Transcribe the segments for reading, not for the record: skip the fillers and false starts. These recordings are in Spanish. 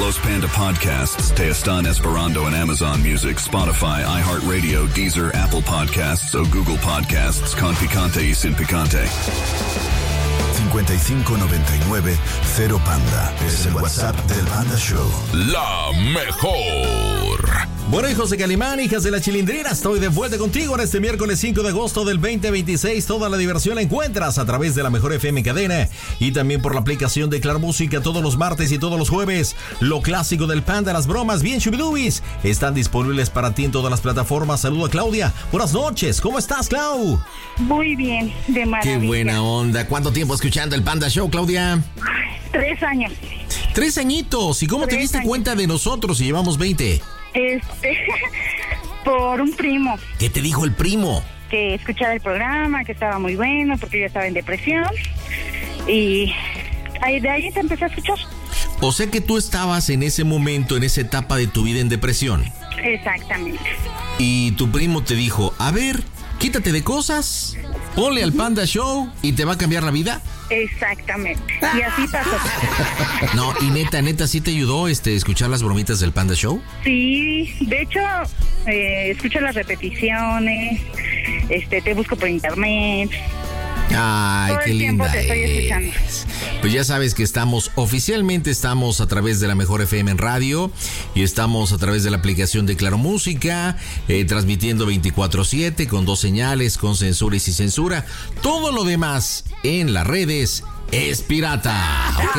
Los Panda Podcasts te están esperando en Amazon Music, Spotify, iHeartRadio, Deezer, Apple Podcasts o Google Podcasts con picante y sin picante. 5599 Panda es el WhatsApp del Panda Show. La mejor. Bueno, hijos de Calimán, hijas de la Chilindrina, estoy de vuelta contigo en este miércoles 5 de agosto del 2026. Toda la diversión la encuentras a través de la Mejor FM Cadena y también por la aplicación de Claro Música todos los martes y todos los jueves. Lo clásico del Panda, las bromas bien chubidubis, están disponibles para ti en todas las plataformas. Saludo a Claudia. Buenas noches, ¿cómo estás, Clau? Muy bien, de maravilla. Qué buena onda. ¿Cuánto tiempo escuchando el Panda Show, Claudia? 3 años. 3 añitos. ¿Y cómo te diste cuenta de nosotros si llevamos 20? Por un primo. ¿Qué te dijo el primo? Que escuchara el programa, que estaba muy bueno, porque yo estaba en depresión. Y de ahí te empecé a escuchar. O sea que tú estabas en ese momento, en esa etapa de tu vida en depresión. Exactamente. Y tu primo te dijo, a ver, quítate de cosas, ponle al Panda Show y te va a cambiar la vida. Exactamente. Y así pasó. No, y neta, ¿sí te ayudó escuchar las bromitas del Panda Show? Sí, de hecho, escucho las repeticiones, te busco por internet. Ay, qué linda te estoy escuchando. Pues ya sabes que oficialmente estamos a través de la Mejor FM en radio y estamos a través de la aplicación de Claro Música, transmitiendo 24/7 con 2 señales, con censura y sin censura. Todo lo demás en las redes es pirata, ¿ok?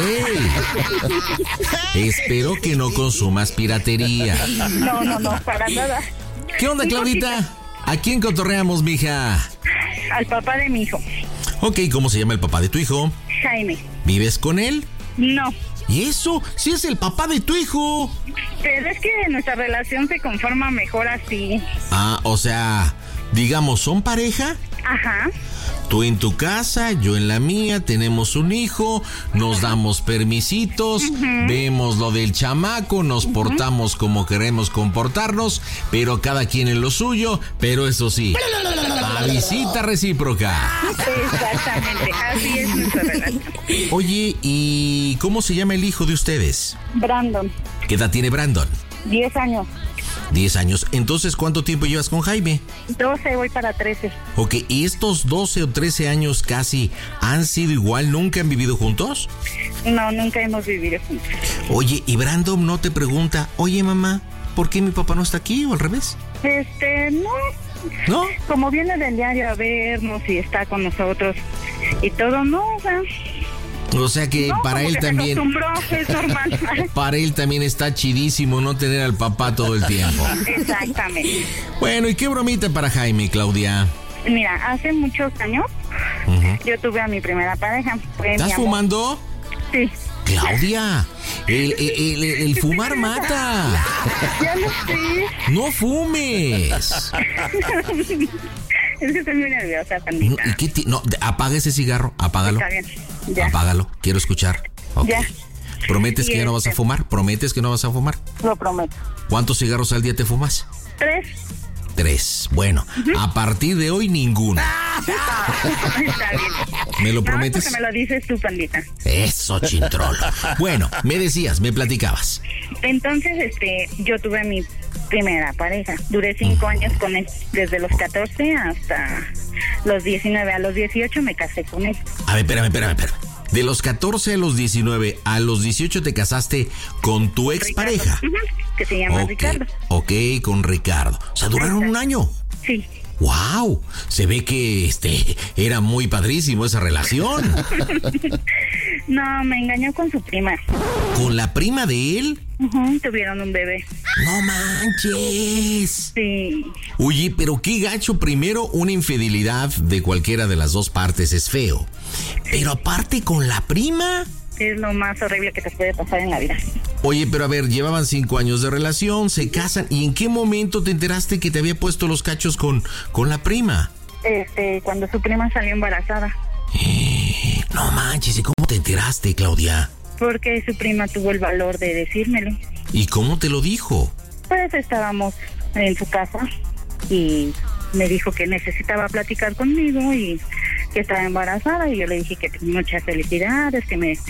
Espero que no consumas piratería. No, para nada. ¿Qué onda, Claudita? ¿A quién cotorreamos, mija? Al papá de mi hijo. Ok, ¿cómo se llama el papá de tu hijo? Jaime. ¿Vives con él? No. ¿Y eso? ¡Sí es el papá de tu hijo! Pero es que nuestra relación se conforma mejor así. Ah, o sea, digamos, ¿son pareja? Ajá. Tú en tu casa, yo en la mía, tenemos un hijo, nos damos permisitos, vemos lo del chamaco, nos portamos como queremos comportarnos, pero cada quien en lo suyo, pero eso sí, a visita recíproca. Exactamente, así es nuestra relación. Oye, ¿y cómo se llama el hijo de ustedes? Brandon. ¿Qué edad tiene Brandon? 10 años. 10 años. Entonces, ¿cuánto tiempo llevas con Jaime? 12, voy para 13. Ok, ¿y estos 12 o 13 años casi han sido igual? ¿Nunca han vivido juntos? No, nunca hemos vivido juntos. Oye, ¿y Brandon no te pregunta, oye, mamá, ¿por qué mi papá no está aquí o al revés? No. ¿No? Como viene del diario a vernos y está con nosotros y todo, no, o sea que no, para él también... Es normal. Para él también está chidísimo no tener al papá todo el tiempo. Exactamente. Bueno, ¿y qué bromita para Jaime, Claudia? Mira, hace muchos años yo tuve a mi primera pareja. ¿Estás fumando? Sí. Claudia, el fumar mata. Ya lo sé. No fumes. Es que estoy muy nerviosa, Pandita. ¿Y qué apaga ese cigarro, apágalo. Está bien, ya. Apágalo, quiero escuchar. Okay. Ya. ¿Prometes que ya no vas a fumar? ¿Prometes que no vas a fumar? Lo prometo. ¿Cuántos cigarros al día te fumas? 3. Bueno, a partir de hoy ninguno. Está bien. ¿Me lo prometes? Porque me lo dices tú, Pandita. Eso, chintrolo. Bueno, me decías, me platicabas. Entonces, yo tuve mi primera pareja. Duré 5 años con él, desde los 14 hasta los 19. A los 18 me casé con él. A ver, espérame. De los 14 a los 19, a los 18 te casaste con tu expareja. Que se llama Ricardo. Ok, con Ricardo. O sea, ¿duraron un año? Sí. ¡Wow! Se ve que era muy padrísimo esa relación. No, me engañó con su prima. ¿Con la prima de él? Tuvieron un bebé. ¡No manches! Sí. Oye, pero qué gacho. Primero, una infidelidad de cualquiera de las dos partes es feo. Pero aparte con la prima... Es lo más horrible que te puede pasar en la vida. Oye, pero a ver, llevaban 5 años de relación, se casan. ¿Y en qué momento te enteraste que te había puesto los cachos con la prima? Cuando su prima salió embarazada. No manches, ¿y cómo te enteraste, Claudia? Porque su prima tuvo el valor de decírmelo. ¿Y cómo te lo dijo? Pues estábamos en su casa y me dijo que necesitaba platicar conmigo y que estaba embarazada, y yo le dije que muchas felicidades, que me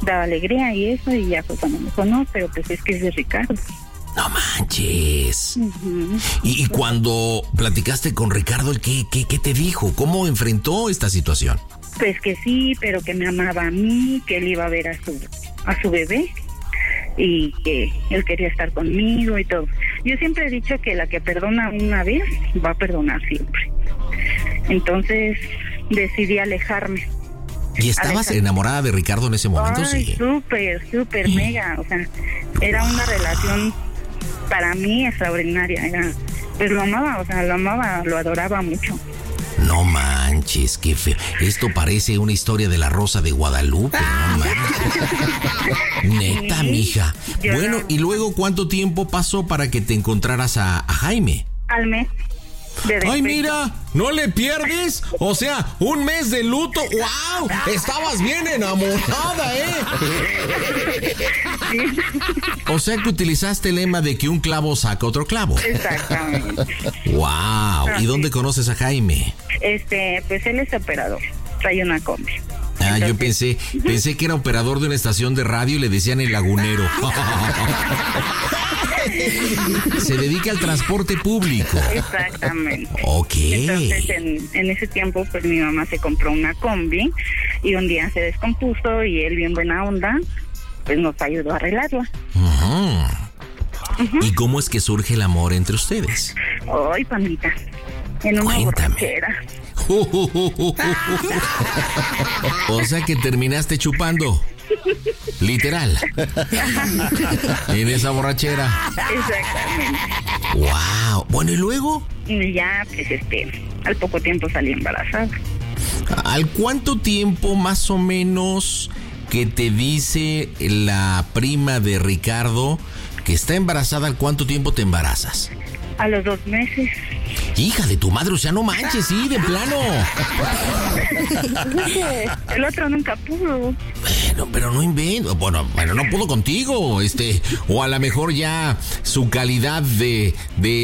daba alegría y eso, y ya fue cuando me dijo, no, pero pues es que es de Ricardo. No manches. Y cuando platicaste con Ricardo, ¿qué te dijo? ¿Cómo enfrentó esta situación? Pues que sí, pero que me amaba a mí, que él iba a ver a su bebé y que él quería estar conmigo y todo. Yo siempre he dicho que la que perdona una vez va a perdonar siempre. Entonces decidí alejarme. ¿Y estabas enamorada de Ricardo en ese momento? Ay, Sí. súper mega. O sea, era una relación para mí extraordinaria. Pues lo amaba, lo adoraba mucho. No manches, qué feo. Esto parece una historia de la Rosa de Guadalupe, no manches. Neta, sí, mija. Bueno, ¿y luego cuánto tiempo pasó para que te encontraras a Jaime? Al mes. Ay, mira, ¿no le pierdes? O sea, un mes de luto. ¡Wow! Estabas bien enamorada, ¿eh? Sí. O sea que utilizaste el lema de que un clavo saca otro clavo. Exactamente. ¡Wow! ¿Y dónde conoces a Jaime? Pues él es operador, trae una combi. Ah, entonces... yo pensé que era operador de una estación de radio y le decían el lagunero. Se dedica al transporte público. Exactamente. Ok. Entonces, en ese tiempo, pues mi mamá se compró una combi y un día se descompuso y él, bien buena onda, pues nos ayudó a arreglarla. ¿Y cómo es que surge el amor entre ustedes? Ay, Pandita, en una borrachera. O sea que terminaste chupando. Literal. En esa borrachera. Exactamente. Wow. Bueno, ¿y luego? Y ya, pues al poco tiempo salí embarazada. ¿Al cuánto tiempo más o menos que te dice la prima de Ricardo que está embarazada? ¿Al cuánto tiempo te embarazas? A los 2 meses. Hija de tu madre, o sea, no manches, sí, de plano. El otro nunca pudo. Bueno, pero no invento. Bueno, no pudo contigo, o a lo mejor ya su calidad de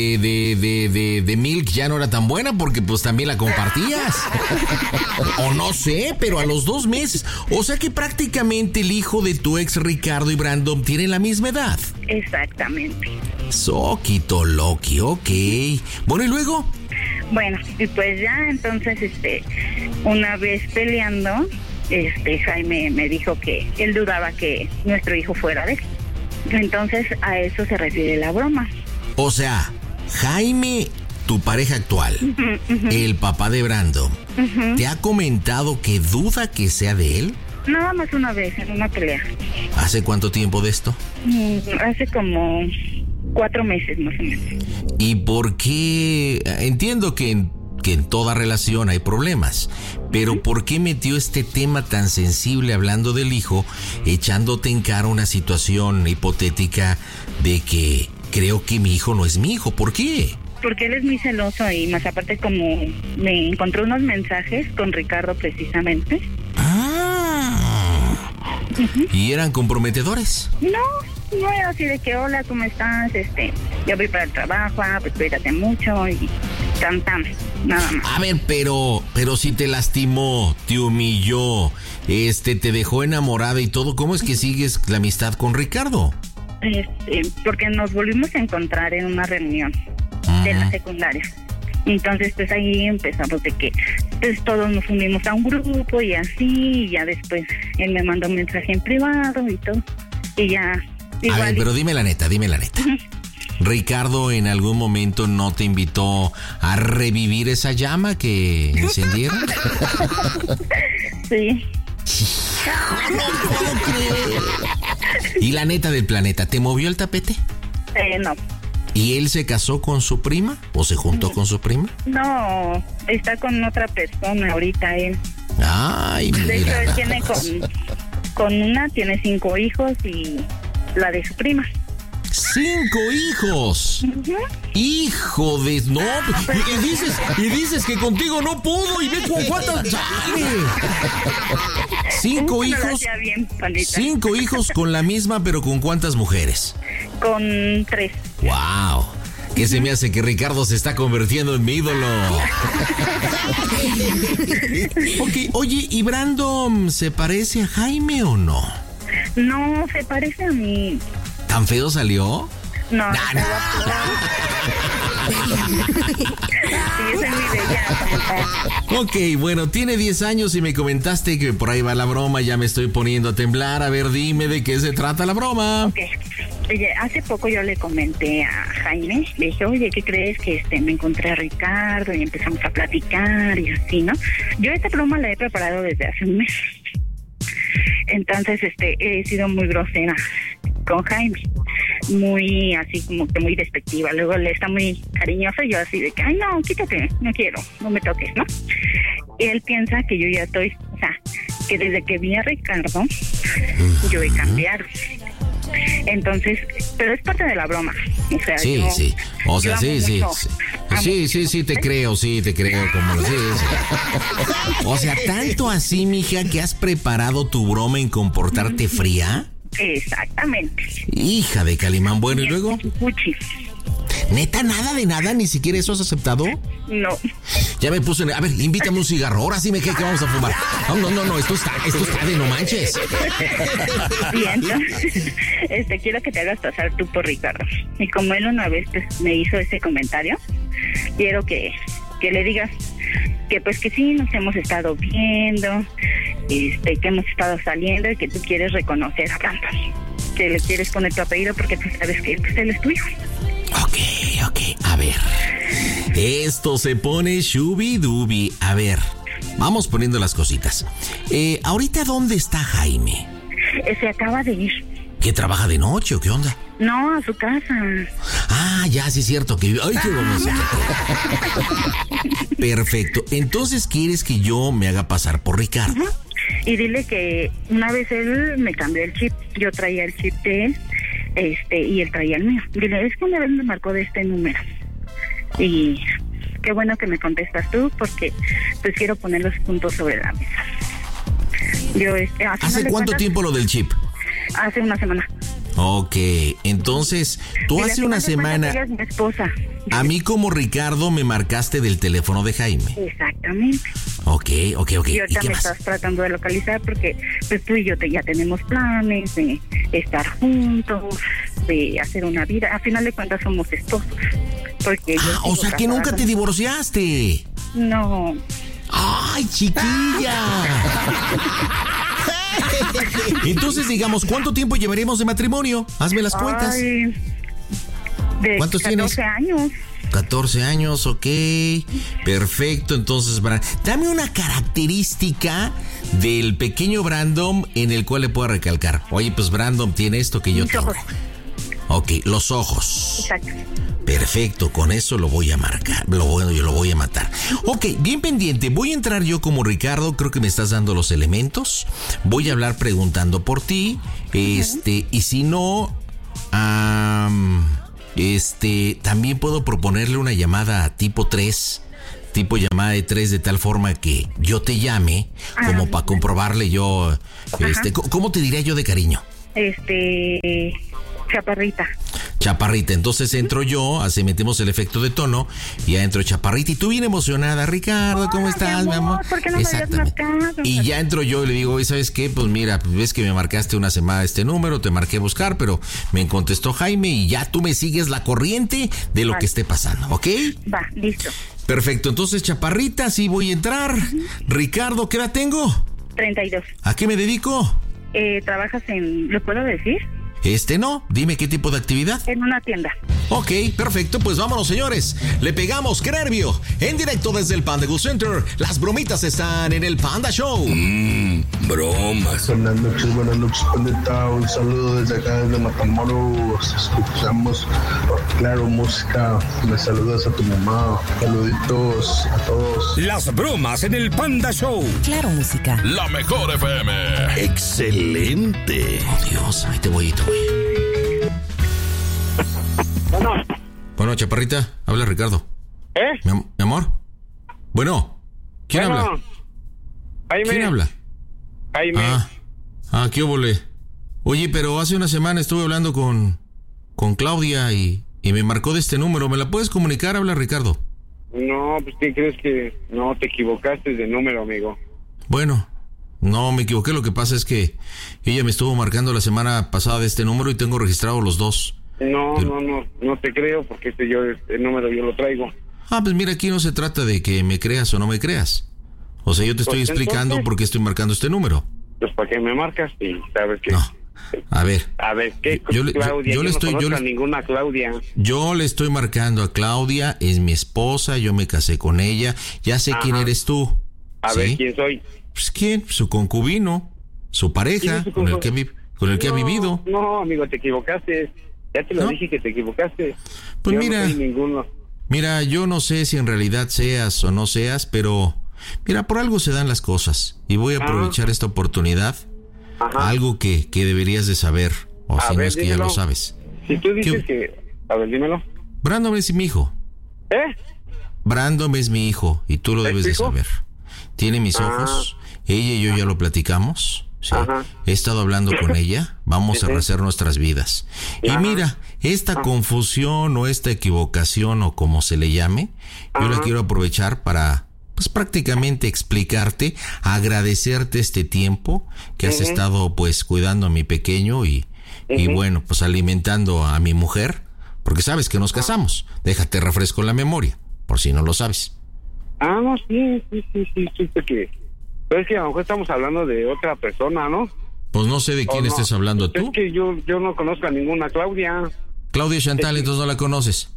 milk ya no era tan buena porque pues también la compartías. O no sé, pero a los 2 meses. O sea que prácticamente el hijo de tu ex Ricardo y Brandon tienen la misma edad. Exactamente. Soquito Loki, ok. Bueno, ¿y luego? Bueno, y pues ya entonces, una vez peleando, Jaime me dijo que él dudaba que nuestro hijo fuera de él. Entonces a eso se refiere la broma. O sea, Jaime, tu pareja actual, el papá de Brandon, ¿te ha comentado que duda que sea de él? Nada más una vez, en una pelea. ¿Hace cuánto tiempo de esto? Hace como 4 meses más o menos. ¿Y por qué? Entiendo que en toda relación hay problemas, pero ¿por qué metió este tema tan sensible hablando del hijo, echándote en cara una situación hipotética de que creo que mi hijo no es mi hijo? ¿Por qué? Porque él es muy celoso y más aparte como me encontró unos mensajes con Ricardo precisamente. ¿Y eran comprometedores? No era así de que hola, ¿cómo estás? Yo voy para el trabajo, pues cuídate mucho y tan, nada más. A ver, pero si te lastimó, te humilló, te dejó enamorada y todo, ¿cómo es que sigues la amistad con Ricardo? Porque nos volvimos a encontrar en una reunión de la secundaria. Entonces, pues ahí empezamos de que pues todos nos unimos a un grupo y así, y ya después él me mandó un mensaje en privado y todo, y ya... Igual. A ver, pero dime la neta. ¿Ricardo en algún momento no te invitó a revivir esa llama que encendieron? Sí. No puedo creer. ¿Y la neta del planeta, te movió el tapete? No. ¿Y él se casó con su prima o se juntó con su prima? No, está con otra persona ahorita él. Ay, mira. De hecho, él tiene con una, tiene 5 hijos y la de su prima. 5 hijos. Hijo de... No, y dices que contigo no pudo y ve con cuántas... 5 hijos. Bien, 5 hijos con la misma, pero ¿con cuántas mujeres? Con 3. Wow. ¿Qué se me hace que Ricardo se está convirtiendo en mi ídolo? Ok, oye, ¿y Brandon se parece a Jaime o no? No, se parece a mí. ¿Tan feo salió? No, sí, esa es mi bella. Ok, bueno, tiene 10 años y me comentaste que por ahí va la broma, ya me estoy poniendo a temblar. A ver, dime de qué se trata la broma. Ok. Oye, hace poco yo le comenté a Jaime, le dije, oye, ¿qué crees? Que me encontré a Ricardo y empezamos a platicar y así, ¿no? Yo esta broma la he preparado desde hace un mes. Entonces, he sido muy grosera con Jaime, muy así como que muy despectiva. Luego le está muy cariñoso y yo así de que, ay, no, quítate, no quiero, no me toques, ¿no? Y él piensa que yo ya estoy, o sea, que desde que vi a Ricardo, yo he cambiado. Entonces, pero es parte de la broma. O sea, sí, yo, sí. O sea, sí, sí. Sí, te creo, como lo dices. O sea, tanto así, mija, que has preparado tu broma en comportarte fría. Exactamente. Hija de Calimán, bueno, ¿y luego? Puchi. ¿Neta, nada de nada? ¿Ni siquiera eso has aceptado? No. Ya me puse... A ver, invítame un cigarro. Ahora sí me queda que vamos a fumar. No, esto está de no manches. Bien, quiero que te hagas pasar tú por Ricardo. Y como él una vez pues, me hizo ese comentario, quiero que le digas que pues que sí nos hemos estado viendo, que hemos estado saliendo y que tú quieres reconocer a Brandon. Que le quieres poner tu apellido porque tú sabes que pues, él es tu hijo. Ok. A ver. Esto se pone shubi-dubi. A ver, vamos poniendo las cositas. ¿Ahorita dónde está Jaime? Se acaba de ir. ¿Que trabaja de noche o qué onda? No, a su casa. Ah, ya, sí es cierto. Ay, qué vamos. Perfecto. Entonces, ¿quieres que yo me haga pasar por Ricardo? Uh-huh. Y dile que una vez él me cambió el chip. Yo traía el chip de él, y él traía el mío. Dile, es que una vez me marcó de este número. Y qué bueno que me contestas tú, porque pues quiero poner los puntos sobre la mesa. Yo, ¿Hace cuánto tiempo lo del chip? Hace una semana. Ok, entonces, tú hace una semana... Ella es mi esposa. A mí como Ricardo me marcaste del teléfono de Jaime. Exactamente. Ok. Y ahorita me estás tratando de localizar porque pues tú y yo ya tenemos planes de estar juntos, de hacer una vida. A final de cuentas somos esposos. Porque o sea que nunca te divorciaste. No. ¡Ay, chiquilla! Entonces, digamos, ¿cuánto tiempo llevaremos de matrimonio? Hazme las cuentas. Ay, de ¿cuántos 14 tienes? años. 14 años, ok. Perfecto, entonces, dame una característica del pequeño Brandon en el cual le pueda recalcar. Oye, pues Brandon tiene esto que yo tengo. Ok, los ojos. Exacto. Perfecto, con eso lo voy a marcar. Yo lo voy a matar. Ok, bien pendiente. Voy a entrar yo como Ricardo. Creo que me estás dando los elementos. Voy a hablar preguntando por ti. Y si no, también puedo proponerle una llamada tipo 3. Tipo llamada de 3, de tal forma que yo te llame, como para comprobarle yo. ¿Cómo te diría yo de cariño? Chaparrita, entonces entro yo, así metemos el efecto de tono, y ya entro Chaparrita, y tú bien emocionada, Ricardo, ¿cómo estás, mi amor? ¿Por qué no me habías marcado? Y ya entro yo y le digo, ¿sabes qué? Pues mira, ves que me marcaste una semana este número, te marqué buscar, pero me contestó Jaime, y ya tú me sigues la corriente de lo que esté pasando, ¿ok? Va, listo. Perfecto, entonces Chaparrita, sí voy a entrar. Ricardo, ¿qué edad tengo? 32. ¿A qué me dedico? ¿Trabajas en... ¿lo puedo decir? No, dime qué tipo de actividad. En una tienda. Ok, perfecto, pues vámonos, señores. Le pegamos, qué nervio. En directo desde el Panda Go Center, las bromitas están en el Panda Show. Bromas. Buenas noches, Pandita. Un saludo desde acá, desde Matamoros. Escuchamos Claro Música. Me saludas a tu mamá. Saluditos a todos. Las bromas en el Panda Show. Claro Música. La mejor FM. Excelente. Oh, Dios, ahí te voy. Bueno, Chaparrita, habla Ricardo. Mi amor. Bueno, ¿quién habla? Jaime. ¿Quién habla? Jaime. ¿Qué óvole? Oye, pero hace una semana estuve hablando con Claudia y me marcó de este número. ¿Me la puedes comunicar? Habla Ricardo. No, pues ¿qué crees que no te equivocaste de número, amigo? Bueno, No, me equivoqué. Lo que pasa es que ella me estuvo marcando la semana pasada de este número y tengo registrados los dos. No te creo porque el número yo lo traigo. Pues mira, aquí no se trata de que me creas o no me creas. O sea, yo te estoy explicando entonces, por qué estoy marcando este número. Pues para qué me marcas y sabes que... No. A ver, ¿qué Claudia? Yo no conozco a ninguna Claudia. Yo le estoy marcando a Claudia, es mi esposa, yo me casé con ella, ya sé quién eres tú. A ver, ¿quién soy? Pues quién, su concubino, su pareja, con el que ha vivido. No, amigo, te equivocaste. Ya te lo dije que te equivocaste. Pues yo mira, no soy ninguno. Mira, yo no sé si en realidad seas o no seas, pero mira, por algo se dan las cosas y voy a aprovechar esta oportunidad. Algo que deberías de saber, o si no es que dímelo. Ya lo sabes. Si tú dices que... A ver, dímelo. Brandon es mi hijo. Brandon es mi hijo y tú lo debes de saber. Tiene mis ojos, ella y yo ya lo platicamos. ¿Sí? He estado hablando con ella, vamos a rehacer nuestras vidas. Y mira, esta confusión o esta equivocación o como se le llame, yo la quiero aprovechar para... pues prácticamente explicarte, agradecerte este tiempo que has estado pues cuidando a mi pequeño y bueno, pues alimentando a mi mujer, porque sabes que nos casamos. Déjate refresco la memoria, por si no lo sabes. No, sí, porque... Pero es que a lo mejor estamos hablando de otra persona, ¿no? Pues no sé de quién estés hablando tú. Es que yo no conozco a ninguna Claudia. Claudia Chantal, entonces no la conoces.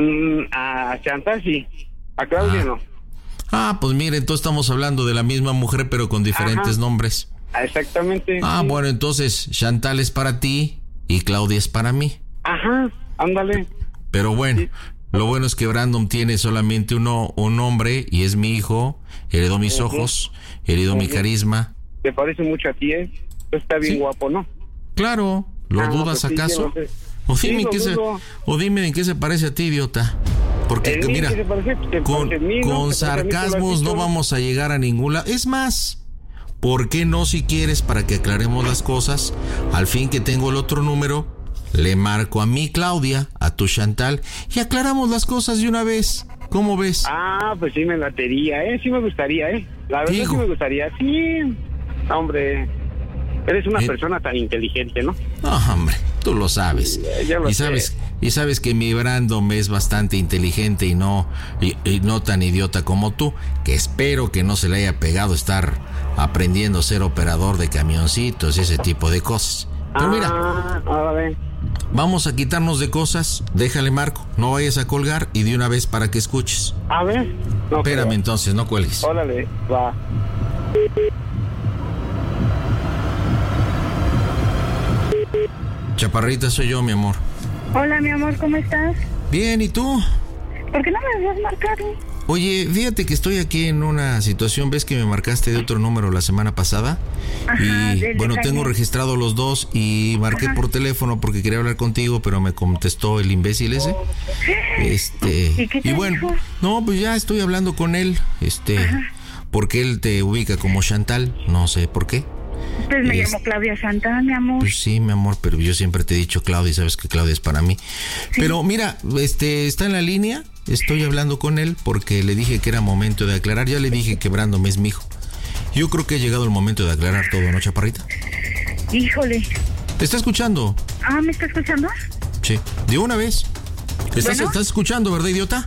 A Chantal sí, a Claudia no. Pues mire, entonces estamos hablando de la misma mujer, pero con diferentes nombres. Exactamente. Sí. Bueno, entonces Chantal es para ti y Claudia es para mí. Ándale. Pero bueno, lo bueno es que Brandon tiene solamente un nombre y es mi hijo, heredó mis ojos, heredó mi carisma. ¿Te parece mucho a ti, Está bien guapo, ¿no? Claro, ¿lo dudas pues acaso? O dime en qué se parece a ti, idiota. Porque mira, con sarcasmos no vamos a llegar a ningún lado. Es más, ¿por qué no, si quieres, para que aclaremos las cosas? Al fin que tengo el otro número, le marco a mi Claudia, a tu Chantal, y aclaramos las cosas de una vez. ¿Cómo ves? Pues sí me latería, sí me gustaría, La verdad sí me gustaría, sí. Hombre, eres una persona tan inteligente, ¿no? No, hombre, tú lo sabes. Y sabes que mi Brandon es bastante inteligente y no tan idiota como tú, que espero que no se le haya pegado estar aprendiendo a ser operador de camioncitos y ese tipo de cosas. Pero mira, vamos a quitarnos de cosas, déjale marco, no vayas a colgar y de una vez para que escuches. A ver. Espérame entonces, no cuelgues. Órale, va. Chaparrita, soy yo, mi amor. Hola, mi amor, ¿cómo estás? Bien, ¿y tú? ¿Por qué no me habías marcado? Oye, fíjate que estoy aquí en una situación, ves que me marcaste de otro número la semana pasada. Y bueno, tengo registrado los dos y marqué por teléfono porque quería hablar contigo, pero me contestó el imbécil ese. ¿Y qué te dijo? No, pues ya estoy hablando con él, porque él te ubica como Chantal, no sé por qué. Pues me llamo Claudia Chantal, mi amor. Pues sí, mi amor, pero yo siempre te he dicho Claudia y sabes que Claudia es para mí. Sí. Pero mira, está en la línea, estoy hablando con él porque le dije que era momento de aclarar. Ya le dije que Brandon es mi hijo. Yo creo que ha llegado el momento de aclarar todo, ¿no, Chaparrita? Híjole. ¿Te está escuchando? ¿Me está escuchando? Sí, de una vez. ¿Estás escuchando, verdad, idiota?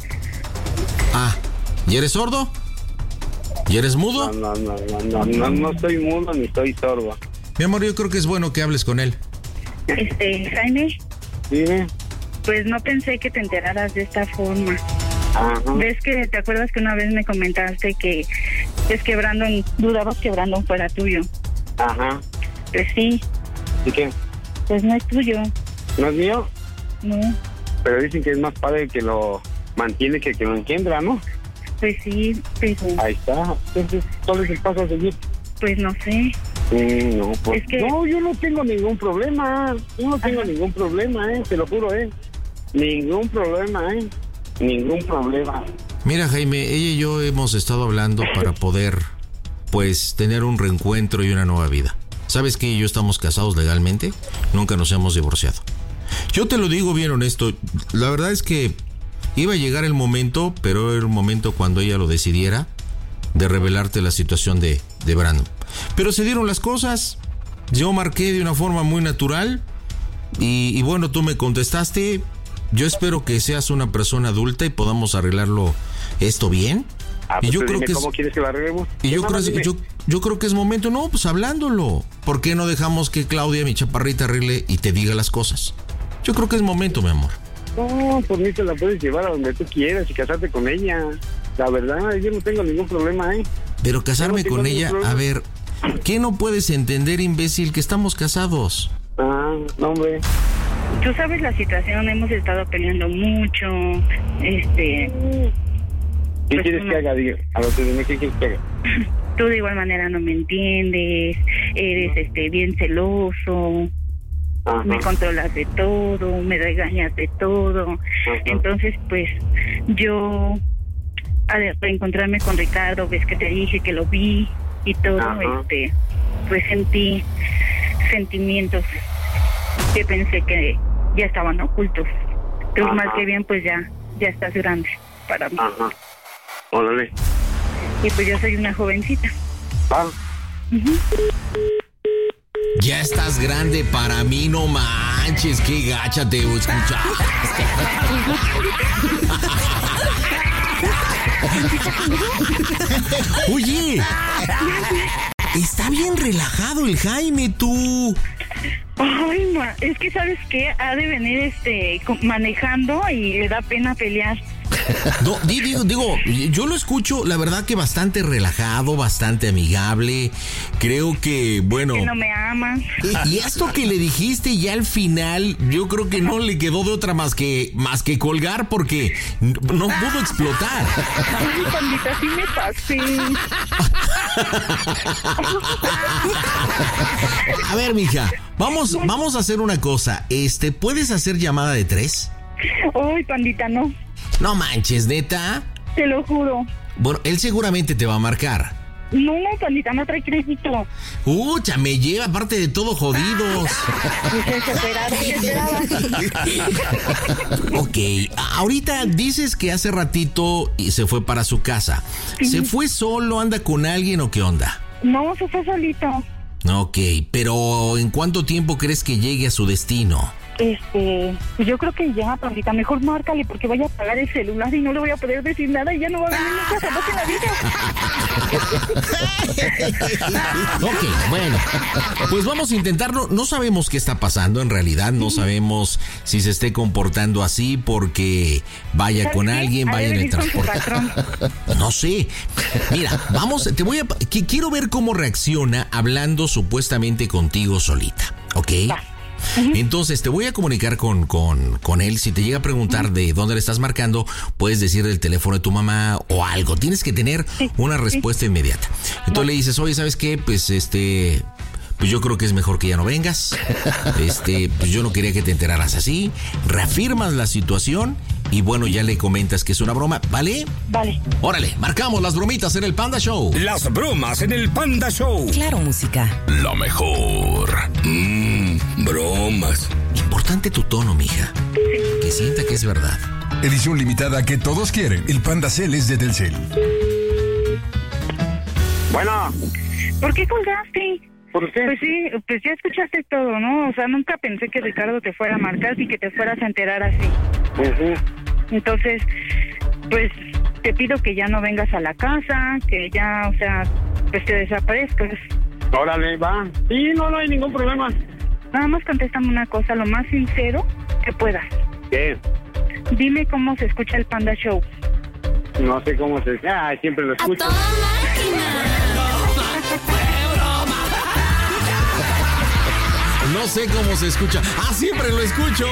¿Y eres sordo? ¿Y eres mudo? No estoy mudo ni estoy sordo. Mi amor, yo creo que es bueno que hables con él. Jaime. Dime. Pues no pensé que te enteraras de esta forma. ¿Ves que te acuerdas que una vez me comentaste que es que Brandon, dudabas que Brandon fuera tuyo? Pues sí. ¿Y qué? Pues no es tuyo. ¿No es mío? No. Pero dicen que es más padre que lo mantiene que lo engendra, ¿no? Pues sí, pero... Ahí está. Entonces, ¿cuál es el paso a seguir? Pues no sé. No, pues... Es que... No, yo no tengo ningún problema. Yo no tengo ningún problema, te lo juro, Ningún problema, Ningún problema. Mira, Jaime, ella y yo hemos estado hablando para poder, pues, tener un reencuentro y una nueva vida. ¿Sabes que yo estamos casados legalmente? Nunca nos hemos divorciado. Yo te lo digo bien honesto, la verdad es que iba a llegar el momento, pero era un momento cuando ella lo decidiera, de revelarte la situación de de Brandon. Pero se dieron las cosas, yo marqué de una forma muy natural y bueno, tú me contestaste. Yo espero que seas una persona adulta y podamos arreglarlo esto bien. Pues y yo creo que ¿cómo quieres que lo arreglemos? Y yo creo que es momento, no, pues hablándolo. ¿Por qué no dejamos que Claudia, mi chaparrita, arregle y te diga las cosas? Yo creo que es momento, mi amor. No, por mí te la puedes llevar a donde tú quieras y casarte con ella. La verdad, yo no tengo ningún problema, Pero casarme con ella, problema. a ver, ¿qué no puedes entender, imbécil, que estamos casados? No, hombre. Tú sabes la situación, hemos estado peleando mucho, ¿Qué quieres que haga? Diga, a lo que dime, ¿qué quieres que haga? Tú de igual manera no me entiendes, eres bien celoso. Ajá. Me controlas de todo, me regañas de todo. Ajá. Entonces, pues, yo al reencontrarme con Ricardo, ves que te dije que lo vi y todo, Ajá. pues sentí sentimientos que pensé que ya estaban ocultos. Pero Ajá. más que bien, pues ya estás grande para mí. Ajá. Órale. Y pues yo soy una jovencita. Va. Ya estás grande para mí, no manches, qué gacha te escuchaste. Oye, está bien relajado el Jaime, tú. Ay, es que ¿sabes qué? Ha de venir manejando y le da pena pelear. No, digo, yo lo escucho, la verdad que bastante relajado, bastante amigable. Creo que, bueno. Que no me ama. Y esto que le dijiste ya al final, yo creo que no le quedó de otra más que colgar porque no pudo explotar. Ay, pandita, sí me pasé. A ver, mija, vamos a hacer una cosa. ¿Puedes hacer llamada de 3? Ay, pandita, no. No manches, ¿neta? Te lo juro. Bueno, él seguramente te va a marcar. No, pandita, no trae crédito. Ucha, me lleva, aparte de todo, jodidos. Ok, ahorita dices que hace ratito se fue para su casa. ¿Se fue solo, anda con alguien o qué onda? No, se fue solito. Ok, pero ¿en cuánto tiempo crees que llegue a su destino? Pues yo creo que ya, pandita, mejor márcale porque vaya a apagar el celular y no le voy a poder decir nada y ya no va a venir nunca jamás en la vida. Ok, bueno, pues vamos a intentarlo. No sabemos qué está pasando en realidad, no sabemos si se esté comportando así porque vaya con alguien, vaya en el transporte. No sé. Mira, quiero ver cómo reacciona hablando supuestamente contigo solita, ¿ok? Entonces te voy a comunicar con él. Si te llega a preguntar de dónde le estás marcando, puedes decir el teléfono de tu mamá o algo. Tienes que tener una respuesta inmediata. Entonces le dices, oye, ¿sabes qué? Pues pues yo creo que es mejor que ya no vengas. Pues yo no quería que te enteraras así. Reafirmas la situación y bueno, ya le comentas que es una broma, ¿vale? Vale. Órale, marcamos las bromitas en el Panda Show. Las bromas en el Panda Show. Claro, música. Lo mejor. Bromas. Importante tu tono, mija. Que sienta que es verdad. Edición limitada que todos quieren. El Panda Cel es de Telcel. Bueno. ¿Por qué colgaste? ¿Por qué? Pues sí, pues ya escuchaste todo, ¿no? O sea, nunca pensé que Ricardo te fuera a marcar y que te fueras a enterar así. Entonces, pues te pido que ya no vengas a la casa, que ya, o sea, pues te desaparezcas. Órale, va. Sí, no hay ningún problema. Nada más contéstame una cosa, lo más sincero que puedas. ¿Qué? Dime cómo se escucha el Panda Show. No sé cómo se... siempre lo escucho. No sé cómo se escucha. Siempre lo escucho.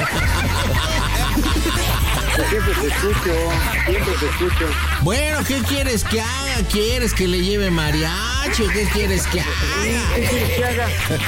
Siempre te escucho. Bueno, ¿qué quieres que haga? ¿Quieres que le lleve mariachi? ¿Qué quieres que haga? ¿Qué quieres que haga?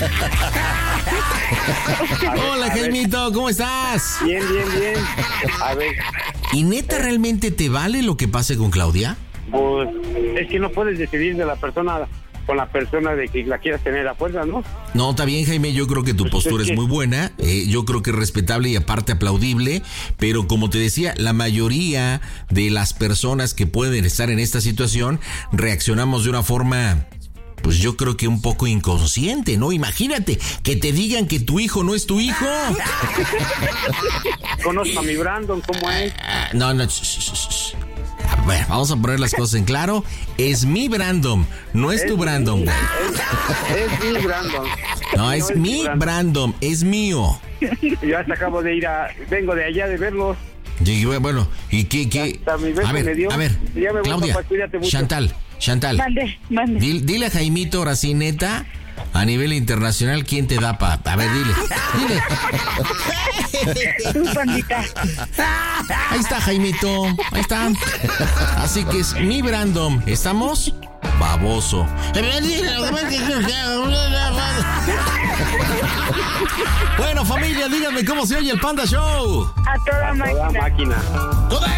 Hola, Jaimito, ¿cómo estás? Bien. A ver. ¿Y neta realmente te vale lo que pase con Claudia? Pues es que no puedes decidir de la persona con la persona de que la quieras tener a fuerza, ¿no? No, está bien, Jaime, yo creo que tu postura es muy buena, yo creo que es respetable y aparte aplaudible, pero como te decía, la mayoría de las personas que pueden estar en esta situación reaccionamos de una forma pues yo creo que un poco inconsciente, ¿no? Imagínate que te digan que tu hijo no es tu hijo. Conozco a mi Brandon, ¿cómo es? No. A ver, vamos a poner las cosas en claro. Es mi Brandon, no es tu Brandon, güey. Es mi Brandon. No, es mi Brandon, es mío. Yo hasta acabo de vengo de allá de verlos. Y bueno, ¿y qué? A ver, Claudia, Chantal. Mande. Dile a Jaimito, ahora sí, neta, a nivel internacional, ¿quién te da A ver, dile. Tu pandita. Ahí está, Jaimito, ahí está. Así que es mi Brandon, ¿estamos? Baboso. Bueno, familia, díganme cómo se oye el Panda Show. A toda máquina.